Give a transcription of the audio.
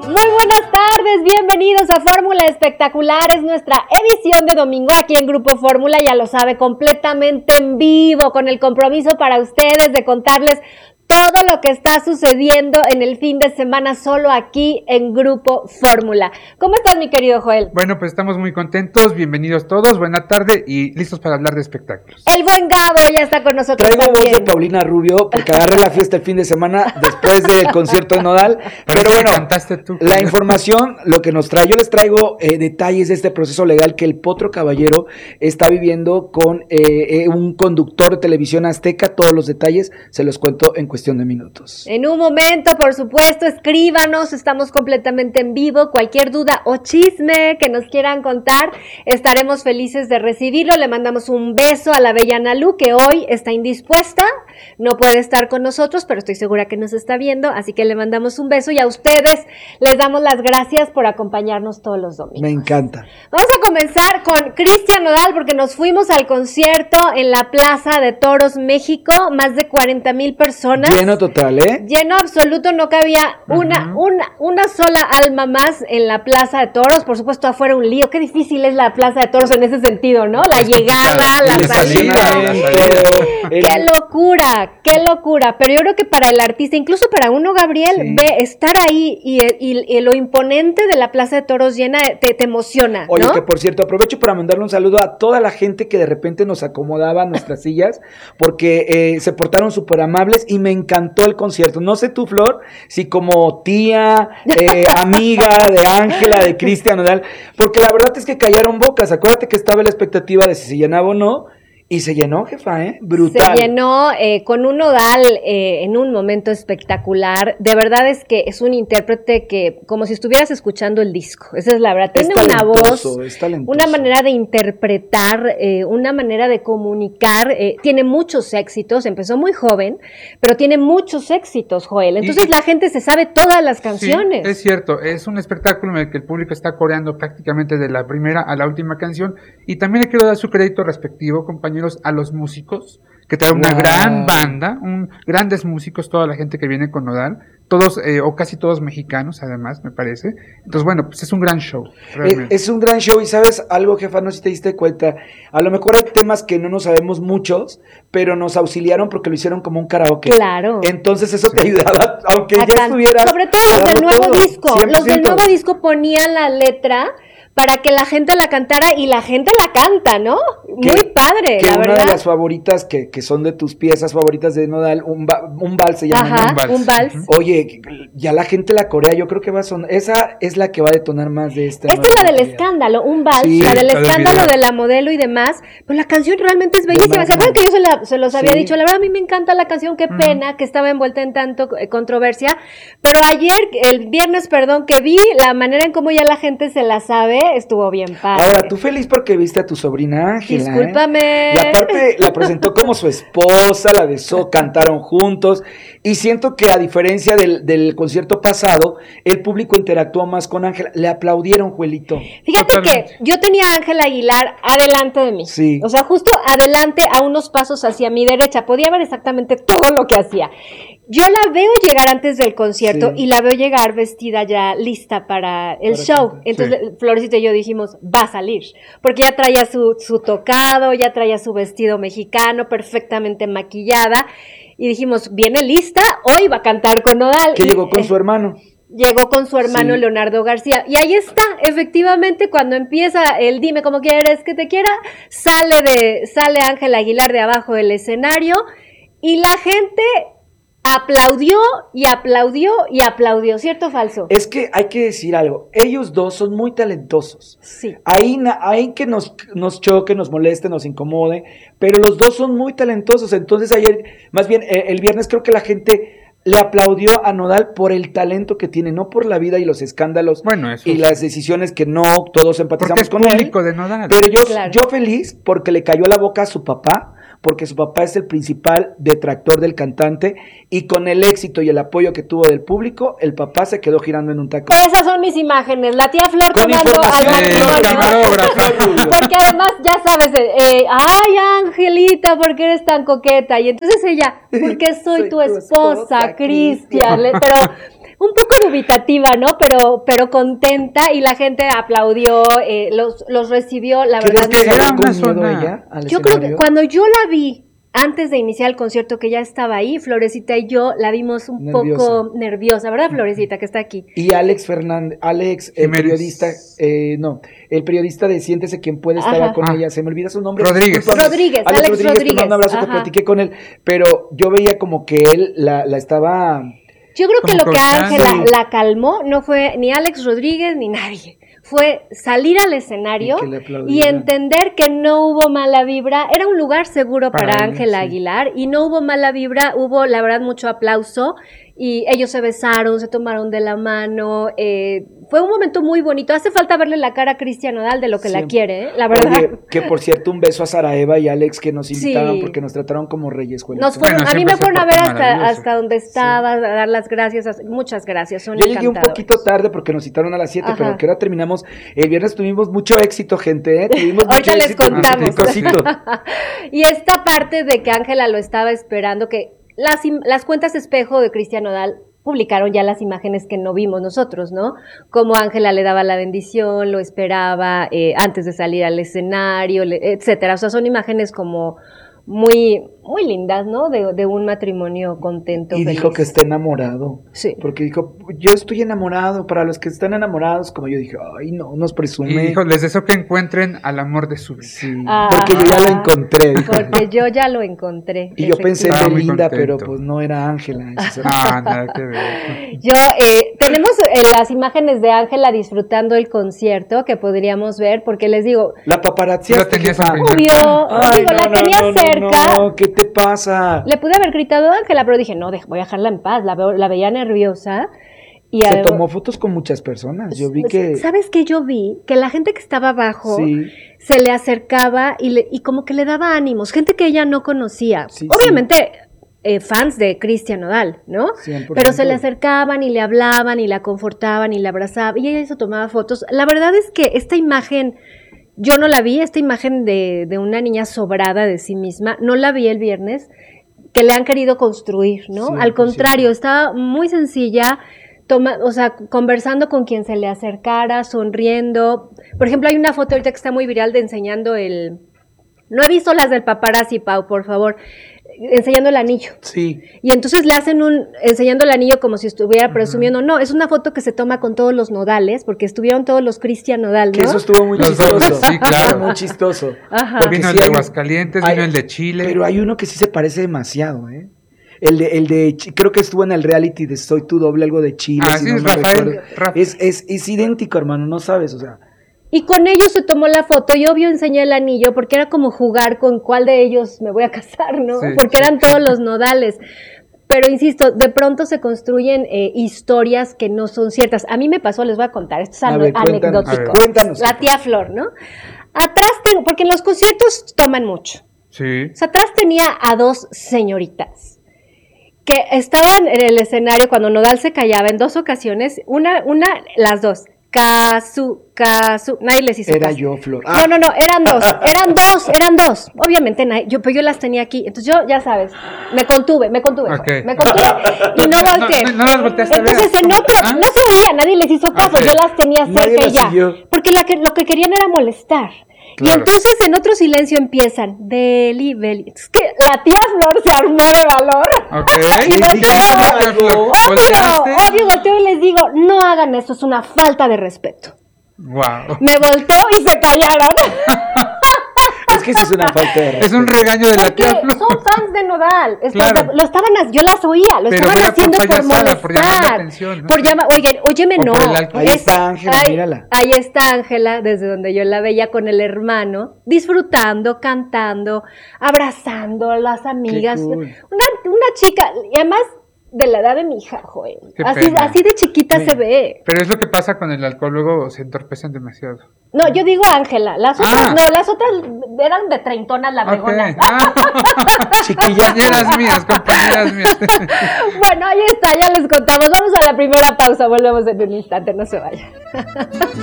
Muy buenas tardes, bienvenidos a Fórmula Espectacular, es nuestra edición de domingo aquí en Grupo Fórmula, ya lo sabe, completamente en vivo, con el compromiso para ustedes de contarles todo lo que está sucediendo en el fin de semana solo aquí en Grupo Fórmula. ¿Cómo estás, mi querido Joel? Bueno, pues estamos muy contentos, bienvenidos todos, buena tarde y listos para hablar de espectáculos. El buen Gabo ya está con nosotros. Traigo voz de Paulina Rubio porque agarré la fiesta el fin de semana después del concierto de Nodal. Pero bueno, cantaste tú. La información, lo que nos trae, yo les traigo detalles de este proceso legal que el Potro Caballero está viviendo con un conductor de televisión azteca. Todos los detalles se los cuento en cuestión de minutos. En un momento, por supuesto, escríbanos, estamos completamente en vivo. Cualquier duda o chisme que nos quieran contar, estaremos felices de recibirlo. Le mandamos un beso a la bella Analu, que hoy está indispuesta, no puede estar con nosotros, pero estoy segura que nos está viendo, así que le mandamos un beso y a ustedes les damos las gracias por acompañarnos todos los domingos. Me encanta. Vamos a comenzar con Cristian Nodal porque nos fuimos al concierto en la Plaza de Toros, México, más de 40,000 personas. Lleno total, ¿eh? Lleno absoluto, no cabía una sola alma más en la Plaza de Toros. Por supuesto, afuera un lío. Qué difícil es la Plaza de Toros en ese sentido, ¿no? La llegada, la salida. Qué locura. Pero yo creo que para el artista, incluso para uno, Gabriel, Sí. ve estar ahí y lo imponente de la Plaza de Toros llena, te emociona, ¿no? Oye, que por cierto, aprovecho para mandarle un saludo a toda la gente que de repente nos acomodaba nuestras sillas, porque se portaron súper amables y me encantó el concierto. No sé tú, Flor, si como tía, amiga de Ángela, de Cristian Nodal, porque la verdad es que callaron bocas. Acuérdate que estaba la expectativa de si se llenaba o no, y se llenó, jefa, brutal. Se llenó con un Nodal en un momento espectacular. De verdad es que es un intérprete que, como si estuvieras escuchando el disco. Esa es la verdad. Tiene una voz, una manera de interpretar, una manera de comunicar. Tiene muchos éxitos. Empezó muy joven, pero tiene muchos éxitos, Joel. Entonces la gente se sabe todas las canciones. Sí, es cierto. Es un espectáculo en el que el público está coreando prácticamente de la primera a la última canción. Y también le quiero dar su crédito respectivo, compañeros, a los músicos, que traen una gran banda, grandes músicos, toda la gente que viene con Nodal, todos o casi todos mexicanos además, me parece. Entonces, bueno, pues es un gran show. Es un gran show y ¿sabes algo, jefa? No sé si te diste cuenta, a lo mejor hay temas que no nos sabemos muchos, pero nos auxiliaron porque lo hicieron como un karaoke. Claro. Entonces eso te ayudaba, aunque ya estuviera... Sobre todo los del nuevo disco. 100%. Los del nuevo disco ponían la letra para que la gente la cantara y la gente la canta, ¿no? Muy padre, que la una verdad. De las favoritas que son de tus piezas favoritas de Nodal, un vals se llama. Ajá, ¿no? un vals. Oye, ya la gente la corea, yo creo que va a sonar, esa es la que va a detonar más de esta. Esta es la del escándalo, un vals, sí, la del escándalo de la modelo y demás, pero la canción realmente es bellísima. ¿Se acuerdan que yo se los había dicho? La verdad a mí me encanta la canción, qué pena que estaba envuelta en tanto controversia, pero el viernes, que vi la manera en cómo ya la gente se la sabe, estuvo bien padre. Ahora, tú feliz porque viste a tu sobrina Ángela. Discúlpame. Y aparte la presentó como su esposa, la besó, cantaron juntos. Y siento que a diferencia del concierto pasado, el público interactuó más con Ángela. Le aplaudieron, Juelito. Fíjate que yo tenía a Ángela Aguilar adelante de mí. Sí. O sea, justo adelante, a unos pasos hacia mi derecha. Podía ver exactamente todo lo que hacía. Yo la veo llegar antes del concierto y la veo llegar vestida ya lista para el show. Entonces Florecita y yo dijimos, va a salir. Porque ya traía su tocado, ya traía su vestido mexicano, perfectamente maquillada. Y dijimos, viene lista, hoy va a cantar con Nodal. Que llegó con su hermano. Llegó con su hermano Leonardo García. Y ahí está, efectivamente, cuando empieza el dime cómo quieres que te quiera, sale Ángela Aguilar de abajo del escenario y la gente aplaudió y aplaudió y aplaudió, ¿cierto o falso? Es que hay que decir algo, ellos dos son muy talentosos. Sí. Ahí que nos choque, nos moleste, nos incomode, pero los dos son muy talentosos. Entonces ayer, más bien el viernes, creo que la gente le aplaudió a Nodal por el talento que tiene, no por la vida y los escándalos y las decisiones que no todos empatizamos con él. Porque es público de Nodal. Pero yo feliz porque le cayó a la boca a su papá, porque su papá es el principal detractor del cantante, y con el éxito y el apoyo que tuvo del público, el papá se quedó girando en un taco. Esas son mis imágenes, la tía Flor con tomando al porque además ya sabes, ay Angelita, ¿por qué eres tan coqueta? Y entonces ella, porque soy tu esposa, Cristian, pero un poco dubitativa, ¿no? Pero contenta y la gente aplaudió, los recibió, la verdad. ¿Crees que era salió una con miedo zona- ella al Yo creo que escenario? cuando yo la vi, antes de iniciar el concierto, que ya estaba ahí, Florecita y yo la vimos un poco nerviosa, ¿verdad, Florecita, que está aquí? Y Alex Fernández, el Jiménez. periodista, el periodista de Siéntese Quien Puede, estaba Ajá. con ella, se me olvida su nombre. Rodríguez. discúlpame. Rodríguez, Alex Alex Rodríguez, te mando un abrazo, que Ajá. platiqué con él, pero yo veía como que él la estaba... Yo creo que Como lo que a coachando. Ángela la calmó no fue ni Alex Rodríguez ni nadie. Fue salir al escenario Y que le y aplaudieran. entender que no hubo mala vibra. Era un lugar seguro para Para ella, Ángela sí. Aguilar y no hubo mala vibra. Hubo, la verdad, mucho aplauso y ellos se besaron, se tomaron de la mano. Fue un momento muy bonito. Hace falta verle la cara a Cristian Nodal de lo que la Siempre. quiere, ¿eh? La verdad. Oye, que por cierto, un beso a Saraeva y Alex que nos invitaron Sí. porque nos trataron como reyes, Juanito. Nos fueron, Bueno, a mí me siempre fueron a ver soporte maravilloso. hasta donde estaba, a dar las gracias. Muchas gracias, son Yo llegué un encantadores. poquito tarde porque nos citaron a las 7, Ajá. pero que ahora terminamos. El viernes tuvimos mucho éxito, gente, ¿eh? Tuvimos mucho Ahorita les éxito. contamos. Ricosito. Y esta parte de que Ángela lo estaba esperando, que las cuentas espejo de Cristian Nodal publicaron ya las imágenes que no vimos nosotros, ¿no? Como Ángela le daba la bendición, lo esperaba antes de salir al escenario, etcétera. O sea, son imágenes como muy, muy lindas, ¿no? De un matrimonio contento. Y feliz. dijo que está enamorado. Sí. Porque dijo, yo estoy enamorado. Para los que están enamorados, como yo dije, ay, no, nos Y presume. dijo, les deseo que encuentren al amor de su vida. Sí, Ah. porque yo ya lo encontré. dijo. Porque yo ya lo encontré. Y yo pensé en Estaba muy Belinda, contento. pero pues no era Ángela. Eso se- Ah, nada que ver. Yo, tenemos las imágenes de Ángela disfrutando el concierto que podríamos ver, porque les digo, La paparazzi. Lo tenías en primer obvio, Ay, digo, no, la no, tenía no, cerca, no, ¿qué te pasa? le pude haber gritado a Ángela, pero dije, no, voy a dejarla en paz, la veía nerviosa. Y Se adem- tomó fotos con muchas personas. Yo vi que... ¿Sabes qué yo vi? Que la gente que estaba abajo Sí. se le acercaba y como que le daba ánimos, gente que ella no conocía. Sí, Obviamente, fans de Cristian Nodal, ¿no? 100%. Pero se le acercaban y le hablaban y la confortaban y la abrazaban y ella se tomaba fotos. La verdad es que esta imagen, yo no la vi, esta imagen de una niña sobrada de sí misma, no la vi el viernes, que le han querido construir, ¿no? 100%. Al contrario, estaba muy sencilla, o sea, conversando con quien se le acercara, sonriendo. Por ejemplo, hay una foto ahorita que está muy viral de enseñando no he visto las del paparazzi, Pau, por favor, enseñando el anillo. Sí. Y entonces le hacen enseñando el anillo como si estuviera presumiendo. No, es una foto que se toma con todos los Nodales, porque estuvieron todos los Cristian Nodal, Que ¿no? eso estuvo muy Los dos, chistoso. sí, claro. Muy chistoso. Ajá. Porque Vino sí el de hay- Aguascalientes, hay- vino el de Chile. Pero hay uno que sí se parece demasiado, ¿eh? Creo que estuvo en el reality de Soy tu doble, algo de Chile. Ah, si sí, no es me Rafael. recuerdo. Rafa. Es idéntico, hermano, no sabes, o sea. Y con ellos se tomó la foto y obvio enseñé el anillo porque era como jugar con cuál de ellos me voy a casar, ¿no? Sí, Porque sí. eran todos los Nodales. Pero insisto, de pronto se construyen historias que no son ciertas. A mí me pasó, les voy a contar, esto es A ver, cuéntanos, anecdótico. cuéntanos. La tía Flor, ¿no? Atrás tengo, porque en los conciertos toman mucho. Sí. O sea, atrás tenía a dos señoritas que estaban en el escenario cuando Nodal se callaba en dos ocasiones, las dos, Casu, nadie les hizo Era caso. yo, Flor. No, eran dos, obviamente, pero yo las tenía aquí, entonces yo, ya sabes, me contuve, Ok. me contuve y no volteé. No las volteaste a ver. Entonces, no se veía, nadie les hizo caso, Ok. yo las tenía Nadie cerca y las ya, siguió. porque lo que querían era molestar. Y Claro. entonces en otro silencio empiezan, Beli. Es que la tía Flor se armó de valor. Ok. Y ¿Qué volteo. hiciste, tía Flor? ¿Volteaste? Obvio, volteo y les digo, no hagan eso, es una falta de respeto. Wow. Me volteo y se callaron. Es que eso es una falta de Es un respeto. regaño de la Porque tía Flor. son fans de Nodal. Claro. Yo las oía, lo Pero estaban era por haciendo por payasada, por llamar la molestar. atención, ¿no? Óyeme, O no. por el alcohol. Ahí está Ángela, mírala. Ahí está Ángela, desde donde yo la veía con el hermano, disfrutando, cantando, abrazando a las amigas. cool. Una chica, y además de la edad de mi hija, Joel. Qué Así, pena. así de chiquita se ve. Pero es lo que pasa con el alcohol, luego se entorpecen demasiado. No, yo digo Ángela. Las otras Ah. no, las otras eran de treintonas, las Ok. regonas. Chiquilla. Compañeras mías. Bueno, ahí está, ya les contamos. Vamos a la primera pausa, volvemos en un instante, no se vayan.